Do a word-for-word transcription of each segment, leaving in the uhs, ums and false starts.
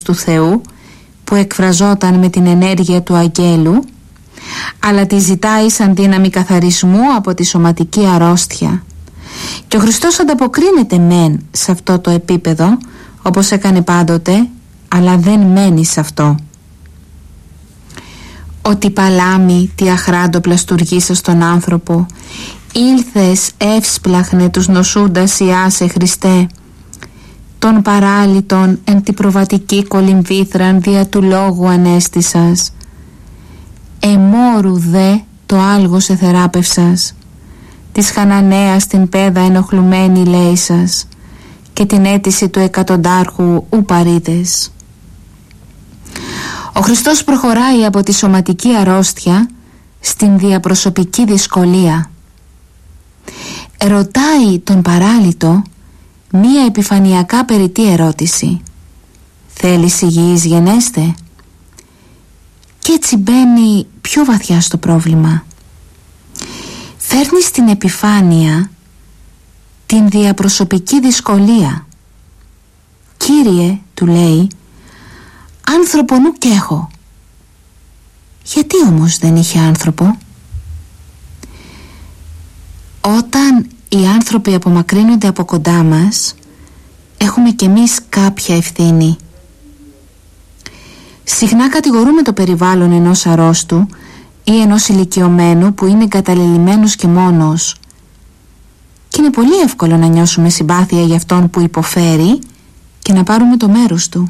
του Θεού που εκφραζόταν με την ενέργεια του αγγέλου, αλλά τη ζητάει σαν δύναμη καθαρισμού από τη σωματική αρρώστια. Και ο Χριστός ανταποκρίνεται μεν σε αυτό το επίπεδο, όπως έκανε πάντοτε, αλλά δεν μένει σε αυτό. «Ότι παλάμη τι αχράντο πλαστουργήσα στον άνθρωπο, ήλθες εύσπλαχνε τους νοσούντας Ιάσε Χριστέ, τον παράλυτον εν τη προβατική κολυμβήθραν δια του λόγου ανέστησας, εμόρου δε το άλγος εθεράπευσας, της Χαναναίας την πέδα ενοχλουμένη λέει σας, και την αίτηση του εκατοντάρχου ου παρείδες». Ο Χριστός προχωράει από τη σωματική αρρώστια στην διαπροσωπική δυσκολία. Ρωτάει τον παράλυτο μία επιφανειακά περιττή ερώτηση: «Θέλεις υγιής γενέστε?» Και έτσι μπαίνει πιο βαθιά στο πρόβλημα. Φέρνει στην επιφάνεια την διαπροσωπική δυσκολία. «Κύριε», του λέει, «άνθρωπο νου κι έχω». Γιατί όμως δεν είχε άνθρωπο? Όταν οι άνθρωποι απομακρύνονται από κοντά μας, έχουμε κι εμείς κάποια ευθύνη. Συχνά κατηγορούμε το περιβάλλον ενός αρρώστου ή ενός ηλικιωμένου που είναι εγκαταλελειμμένος και μόνος, και είναι πολύ εύκολο να νιώσουμε συμπάθεια για αυτόν που υποφέρει και να πάρουμε το μέρος του.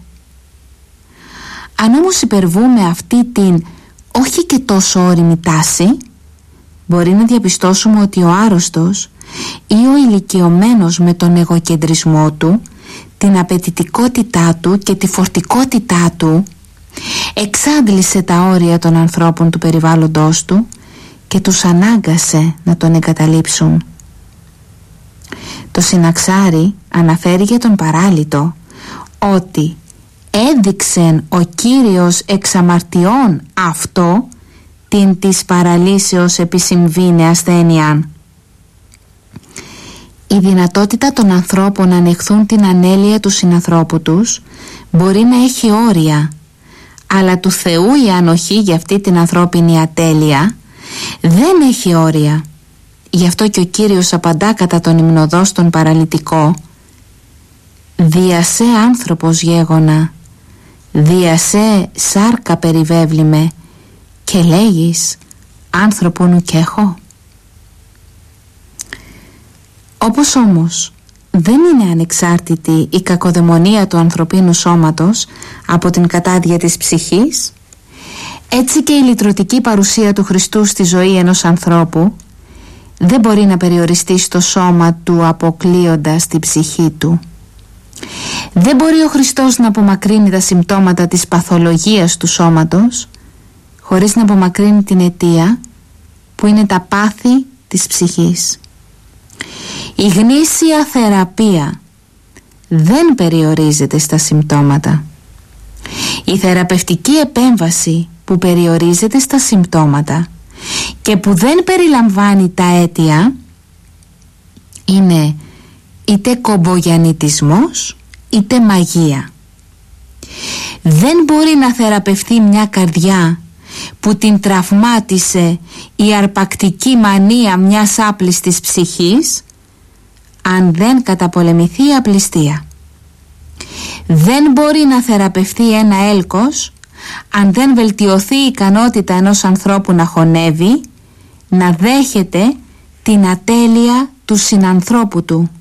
Αν όμως υπερβούμε αυτή την όχι και τόσο όριμη τάση, μπορεί να διαπιστώσουμε ότι ο άρρωστος ή ο ηλικιωμένος με τον εγωκεντρισμό του, την απαιτητικότητά του και τη φορτικότητά του εξάντλησε τα όρια των ανθρώπων του περιβάλλοντος του και τους ανάγκασε να τον εγκαταλείψουν. Το Συναξάρι αναφέρει για τον παράλυτο ότι έδειξεν ο Κύριος εξ αμαρτιών αυτό την της παραλύσεως επισυμβήνε ασθένειαν. Η δυνατότητα των ανθρώπων να ανεχθούν την ανέλεια του συνανθρώπου τους μπορεί να έχει όρια, αλλά του Θεού η ανοχή για αυτή την ανθρώπινη ατέλεια δεν έχει όρια. Γι' αυτό και ο Κύριος απαντά κατά τον υμνοδό στον παραλυτικό: «Διασέ άνθρωπος γέγονα, διασέ σάρκα περιβέβλημε, και λέγεις άνθρωπο νου κι έχω». Όπως όμως δεν είναι ανεξάρτητη η κακοδαιμονία του ανθρωπίνου σώματος από την κατάδεια της ψυχής, έτσι και η λυτρωτική παρουσία του Χριστού στη ζωή ενός ανθρώπου δεν μπορεί να περιοριστεί στο σώμα του αποκλείοντας την ψυχή του. Δεν μπορεί ο Χριστός να απομακρύνει τα συμπτώματα της παθολογίας του σώματος χωρίς να απομακρύνει την αιτία που είναι τα πάθη της ψυχής. Η γνήσια θεραπεία δεν περιορίζεται στα συμπτώματα. Η θεραπευτική επέμβαση που περιορίζεται στα συμπτώματα και που δεν περιλαμβάνει τα αίτια είναι είτε κομπογιαννητισμός είτε μαγεία. Δεν μπορεί να θεραπευτεί μια καρδιά που την τραυμάτισε η αρπακτική μανία μιας άπλιστης ψυχής αν δεν καταπολεμηθεί η απληστία. Δεν μπορεί να θεραπευτεί ένα έλκος αν δεν βελτιωθεί η ικανότητα ενός ανθρώπου να χωνεύει, να δέχεται την ατέλεια του συνανθρώπου του.